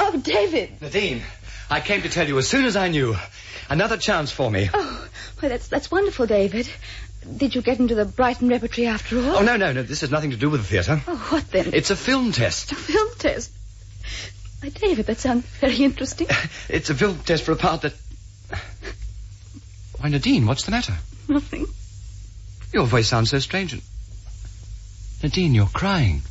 Oh, David. Nadine, I came to tell you as soon as I knew. Another chance for me. Oh, well, that's wonderful, David. Did you get into the Brighton repertory after all? Oh, no. This has nothing to do with the theatre. Oh, what then? It's a film test. A film test? Why, David, that sounds very interesting. It's a film test for a part that... Why, Nadine, what's the matter? Nothing. Your voice sounds so strange. Nadine, you're crying.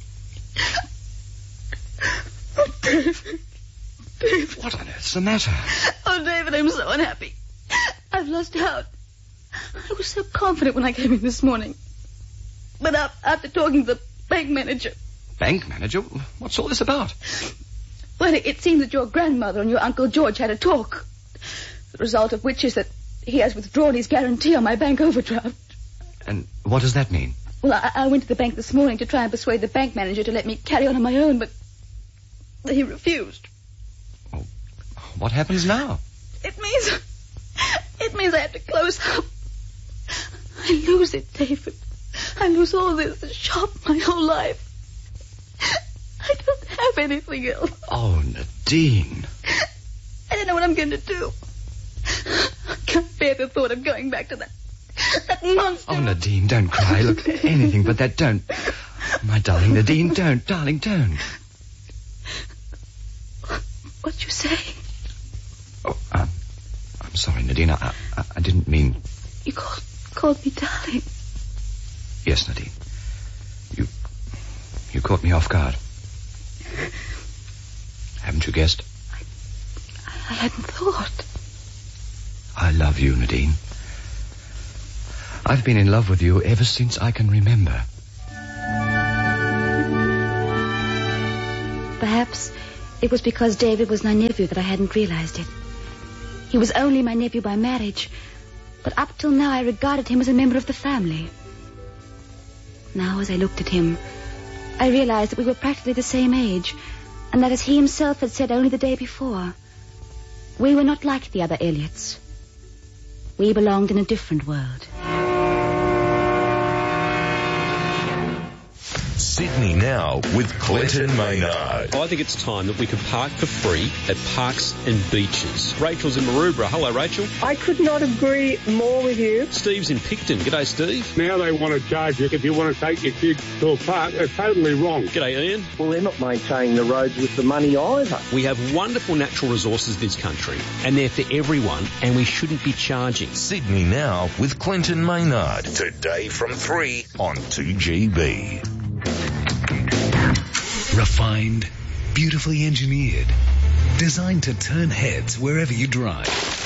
Oh, David. What on earth's the matter? Oh, David, I'm so unhappy. I've lost out. I was so confident when I came in this morning. But after talking to the bank manager... Bank manager? What's all this about? Well, it seems that your grandmother and your Uncle George had a talk. The result of which is that he has withdrawn his guarantee on my bank overdraft. And what does that mean? Well, I went to the bank this morning to try and persuade the bank manager to let me carry on my own, but he refused. Oh, what happens now? It means I have to close up. I lose it, David. I lose all this shop, my whole life. I don't have anything else. Oh, Nadine. I don't know what I'm going to do. I can't bear the thought of going back to that monster. Oh, Nadine, don't cry. Look, anything but that. Don't. My darling Nadine, don't. Darling, don't. What'd you say? Oh, I'm sorry, Nadine. I didn't mean... You called me darling. Yes, Nadine. You caught me off guard. Haven't you guessed? I hadn't thought. I love you, Nadine. I've been in love with you ever since I can remember. Perhaps it was because David was my nephew that I hadn't realized it. He was only my nephew by marriage, but up till now I regarded him as a member of the family. Now, as I looked at him, I realized that we were practically the same age, and that, as he himself had said only the day before, we were not like the other Elliots. We belonged in a different world. Sydney Now with Clinton Maynard. I think it's time that we could park for free at parks and beaches. Rachel's in Maroubra. Hello, Rachel. I could not agree more with you. Steve's in Picton. G'day, Steve. Now they want to charge you if you want to take your kids to a park. They're totally wrong. G'day, Ian. Well, they're not maintaining the roads with the money either. We have wonderful natural resources in this country, and they're for everyone, and we shouldn't be charging. Sydney Now with Clinton Maynard. Today from 3 on 2GB. Refined, beautifully engineered, designed to turn heads wherever you drive.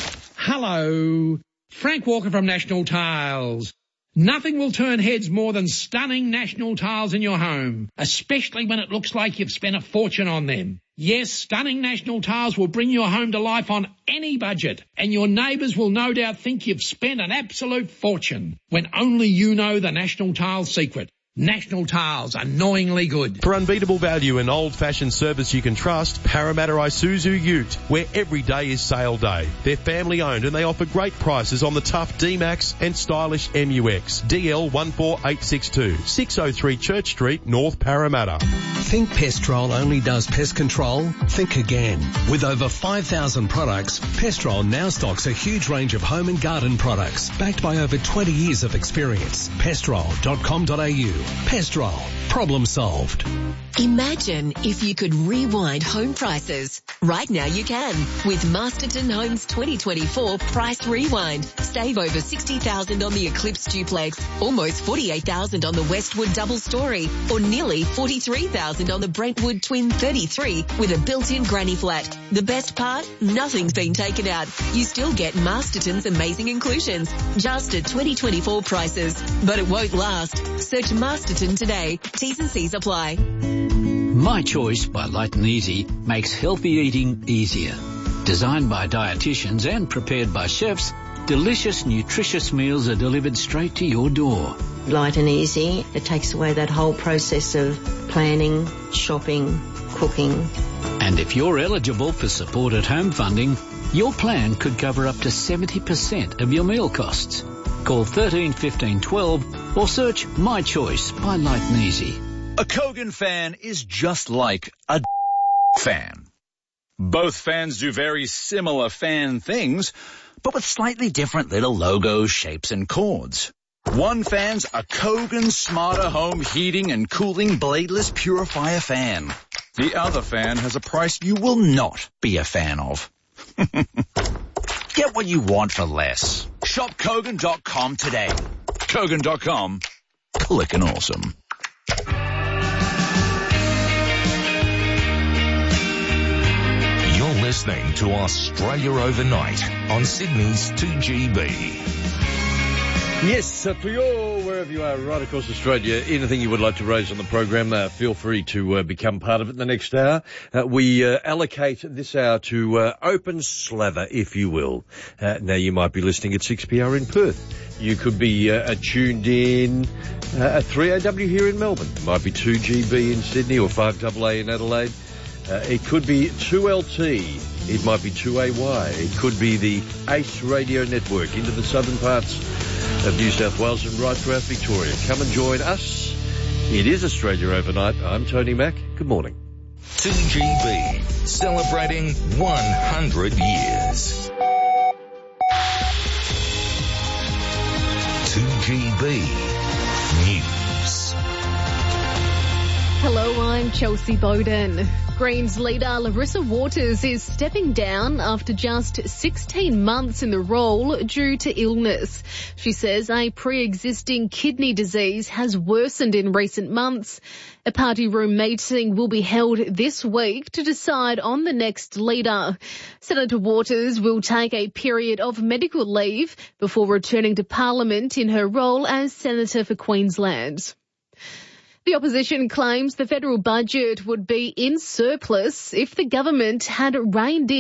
Hello, Frank Walker from National Tiles. Nothing will turn heads more than stunning National Tiles in your home, especially when it looks like you've spent a fortune on them. Yes, stunning National Tiles will bring your home to life on any budget, and your neighbours will no doubt think you've spent an absolute fortune, when only you know the National Tiles secret. National Tiles, annoyingly good. For unbeatable value and old-fashioned service you can trust, Parramatta Isuzu Ute, where every day is sale day. They're family-owned and they offer great prices on the tough D-Max and stylish MUX. DL 14862, 603 Church Street, North Parramatta. Think Pestrol only does pest control? Think again. With over 5,000 products, Pestrol now stocks a huge range of home and garden products, backed by over 20 years of experience. Pestrol.com.au. Pestrol. Problem solved. Imagine if you could rewind home prices. Right now you can with Masterton Homes 2024 Price Rewind. Save over $60,000 on the Eclipse Duplex, almost $48,000 on the Westwood Double Story, or nearly $43,000 on the Brentwood Twin 33 with a built-in granny flat. The best part? Nothing's been taken out. You still get Masterton's amazing inclusions, just at 2024 prices. But it won't last. Search Masterton today. T's and C's apply. My Choice by Light and Easy makes healthy eating easier. Designed by dietitians and prepared by chefs, delicious, nutritious meals are delivered straight to your door. Light and easy. It takes away that whole process of planning, shopping, cooking. And if you're eligible for support at home funding, your plan could cover up to 70% of your meal costs. Call 13 15 12 or search My Choice by Light and Easy. A Kogan fan is just like a fan. Both fans do very similar fan things, but with slightly different little logos, shapes and cords. One fan's a Kogan Smarter Home Heating and Cooling Bladeless Purifier fan. The other fan has a price you will not be a fan of. Get what you want for less. Shop Kogan.com today. Kogan.com. Clickin' awesome. You're listening to Australia Overnight on Sydney's 2GB. Yes, to you, wherever you are, right across Australia, anything you would like to raise on the program, feel free to become part of it in the next hour. We allocate this hour to Open Slather, if you will. Now, you might be listening at 6PR in Perth. You could be tuned in at 3AW here in Melbourne. It might be 2GB in Sydney or 5AA in Adelaide. It could be 2LT. It might be 2AY. It could be the ACE Radio Network into the southern parts of New South Wales and right throughout Victoria. Come and join us. It is Australia Overnight. I'm Tony Mack. Good morning. 2GB, celebrating 100 years. 2GB News. Hello, I'm Chelsea Bowden. Greens leader Larissa Waters is stepping down after just 16 months in the role due to illness. She says a pre-existing kidney disease has worsened in recent months. A party room meeting will be held this week to decide on the next leader. Senator Waters will take a period of medical leave before returning to Parliament in her role as Senator for Queensland. The opposition claims the federal budget would be in surplus if the government had reined in